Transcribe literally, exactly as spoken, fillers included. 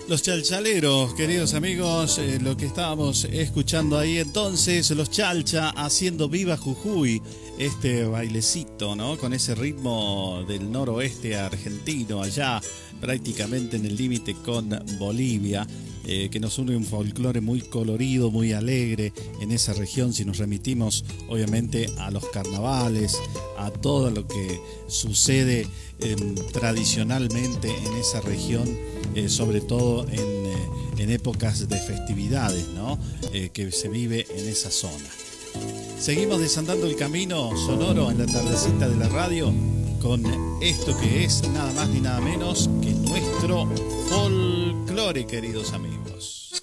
Los chalchaleros, queridos amigos, eh, lo que estábamos escuchando ahí entonces, los chalcha haciendo Viva Jujuy, este bailecito, ¿no? Con ese ritmo del noroeste argentino, allá prácticamente en el límite con Bolivia, eh, que nos une un folclore muy colorido, muy alegre en esa región, si nos remitimos obviamente a los carnavales, a todo lo que sucede eh, tradicionalmente en esa región, eh, sobre todo en, eh, en épocas de festividades, ¿no? Eh, que se vive en esa zona. Seguimos desandando el camino sonoro en la tardecita de la radio con esto que es nada más ni nada menos que nuestro folclore, queridos amigos.